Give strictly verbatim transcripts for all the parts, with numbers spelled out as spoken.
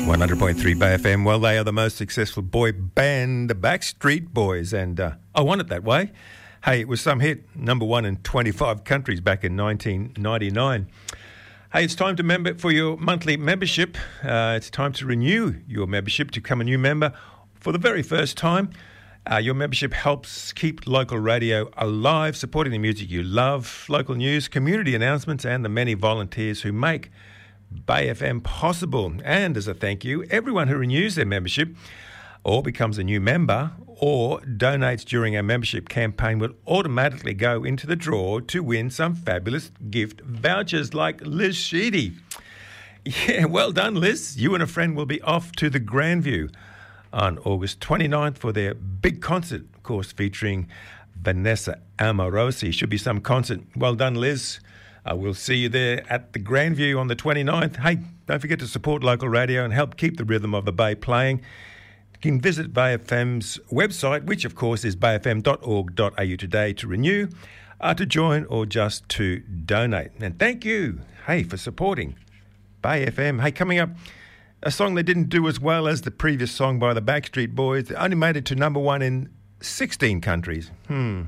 one hundred point three Bay F M. Well, they are the most successful boy band, the Backstreet Boys, and uh, I want it that way. Hey, it was some hit, number one in twenty-five countries back in nineteen ninety-nine. Hey, it's time to member for your monthly membership. Uh, it's time to renew your membership to become a new member for the very first time. Uh, your membership helps keep local radio alive, supporting the music you love, local news, community announcements, and the many volunteers who make Bay F M possible. And as a thank you, everyone who renews their membership or becomes a new member or donates during our membership campaign will automatically go into the draw to win some fabulous gift vouchers like Liz Sheedy. Yeah, well done, Liz. You and a friend will be off to the Grandview on August twenty-ninth for their big concert, of course, featuring Vanessa Amorosi. Should be some concert. Well done, Liz. Uh, we'll see you there at the Grandview on the twenty-ninth. Hey, don't forget to support local radio and help keep the rhythm of the Bay playing. You can visit Bay F M's website, which of course is bay f m dot org dot a u today to renew, uh, to join or just to donate. And thank you, hey, for supporting Bay F M. Hey, coming up, a song they didn't do as well as the previous song by the Backstreet Boys. They only made it to number one in sixteen countries. Hmm.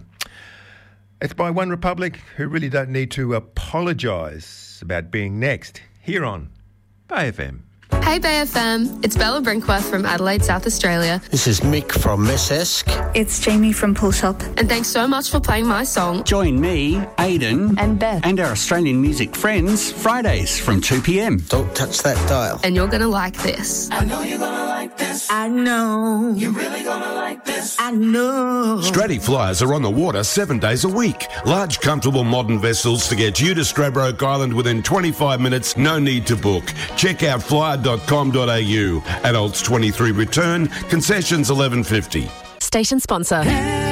It's by One Republic, who really don't need to apologise about being next here on Bay F M. Hey Bay F M, it's Bella Brinkworth from Adelaide, South Australia. This is Mick from Messesk. It's Jamie from Pool Shop. And thanks so much for playing my song. Join me, Aidan, and Beth, and our Australian music friends, Fridays from two p.m. Don't touch that dial. And you're going to like this. I know you're going to like this. I know. You're really going to like this. I know. Stratty Flyers are on the water seven days a week. Large, comfortable, modern vessels to get you to Stradbroke Island within twenty-five minutes. No need to book. Check out flyer dot com dot a u. Adults twenty-three return. Concessions eleven fifty. Station sponsor.